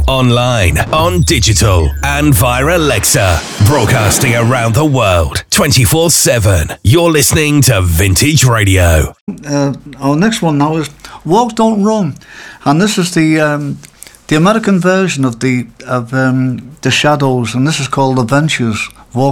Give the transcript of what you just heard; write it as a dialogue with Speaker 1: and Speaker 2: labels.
Speaker 1: online, on digital, and via Alexa. Broadcasting around the world, 24/7. You're listening to Vintage Radio.
Speaker 2: Our next one now is Walk Don't Run, and this is the American version of the Shadows, and this is called Adventures.